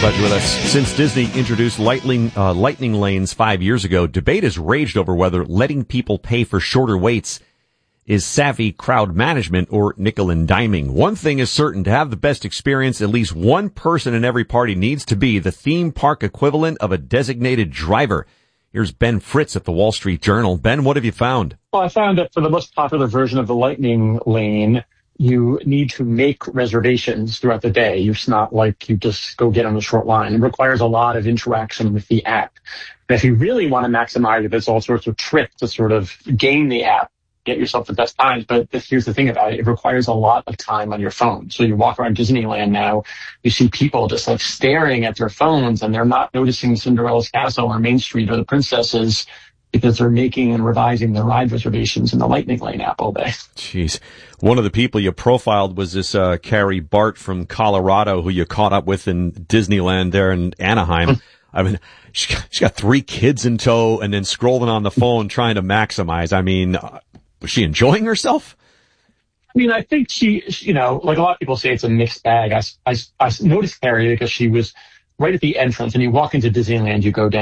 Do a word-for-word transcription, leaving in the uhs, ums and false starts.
Glad you're with us. Since Disney introduced lightning, uh, lightning lanes five years ago, debate has raged over whether letting people pay for shorter waits is savvy crowd management or nickel and diming. One thing is certain: to have the best experience, at least one person in every party needs to be the theme park equivalent of a designated driver. Here's Ben Fritz at the Wall Street Journal. Ben, what have you found? Well, I found that for the most popular version of the lightning lane, you need to make reservations throughout the day. It's not like you just go get on a short line. It requires a lot of interaction with the app. And if you really want to maximize it, there's all sorts of tricks to sort of game the app, get yourself the best times. But here's the thing about it. It requires a lot of time on your phone. So you walk around Disneyland now, you see people just like staring at their phones, and they're not noticing Cinderella's castle or Main Street or the princesses, because they're making and revising their ride reservations in the Lightning Lane app all day. Jeez. One of the people you profiled was this uh, Carrie Bart from Colorado, who you caught up with in Disneyland there in Anaheim. I mean, she, she got three kids in tow and then scrolling on the phone trying to maximize. I mean, uh, was she enjoying herself? I mean, I think she, you know, like a lot of people say, it's a mixed bag. I, I, I noticed Carrie because she was right at the entrance, and you walk into Disneyland, you go down